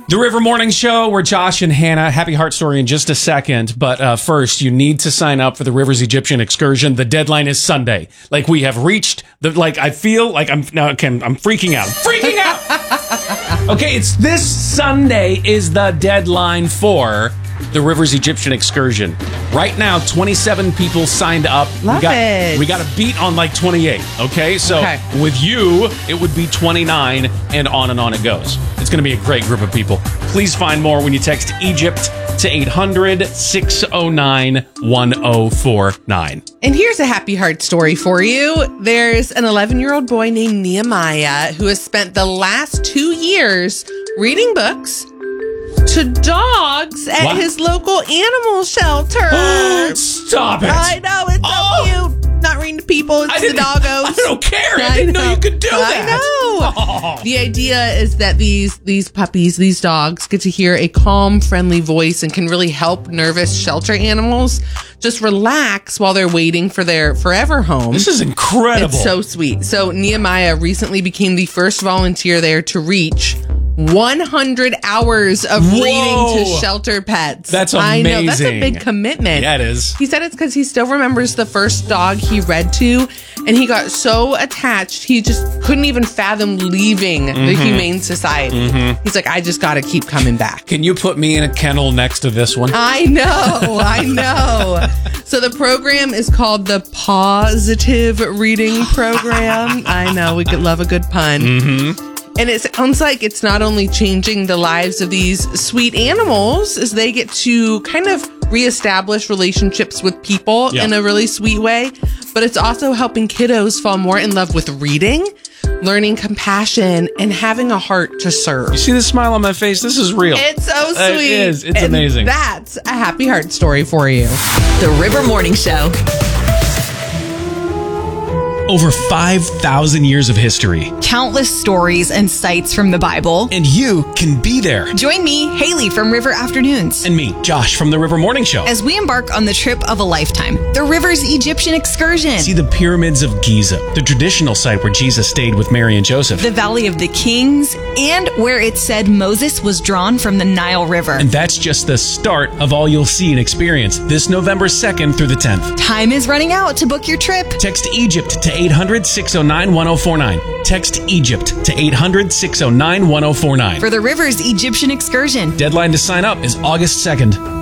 The River Morning Show, where Josh and Hannah, happy heart story in just a second. But first, you need to sign up for the Rivers Egyptian excursion. The deadline is Sunday. Like, we have reached I feel like I'm freaking out. Freaking out! Okay, it's this Sunday is the deadline for the Rivers Egyptian excursion. Right now, 27 people signed up. Love it. We got a beat on like 28, okay? So with you, it would be 29, and on it goes. It's going to be a great group of people. Please find more when you text Egypt to 800-609-1049. And here's a happy heart story for you. There's an 11-year-old boy named Nehemiah who has spent the last 2 years reading books to dogs at his local animal shelter. Stop it. I know, it's so cute. Not reading to people, it's the doggos. I don't care. I didn't know you could do that. I know. The idea is that these puppies, these dogs, get to hear a calm, friendly voice and can really help nervous shelter animals just relax while they're waiting for their forever home. This is incredible. It's so sweet. So Nehemiah recently became the first volunteer there to reach 100 hours of reading to shelter pets. That's amazing. I know, that's a big commitment. Yeah, it is. He said it's because he still remembers the first dog he read to, and he got so attached, he just couldn't even fathom leaving the Humane Society. He's like, I just got to keep coming back. Can you put me in a kennel next to this one? I know. So the program is called the Positive Reading Program. I know, we could love a good pun. And it sounds like it's not only changing the lives of these sweet animals as they get to kind of reestablish relationships with people in a really sweet way, but it's also helping kiddos fall more in love with reading, learning compassion, and having a heart to serve. You see the smile on my face? This is real. It's so sweet. It is. It's amazing. That's a happy heart story for you. The River Morning Show. Over 5,000 years of history. Countless stories and sites from the Bible. And you can be there. Join me, Haley from River Afternoons. And me, Josh from the River Morning Show. As we embark on the trip of a lifetime, the Rivers Egyptian excursion. See the pyramids of Giza, the traditional site where Jesus stayed with Mary and Joseph. The Valley of the Kings, and where it said Moses was drawn from the Nile River. And that's just the start of all you'll see and experience this November 2nd through the 10th. Time is running out to book your trip. Text Egypt to 800-609-1049. Text Egypt to 800-609-1049. For the Rivers Egyptian excursion. Deadline to sign up is August 2nd.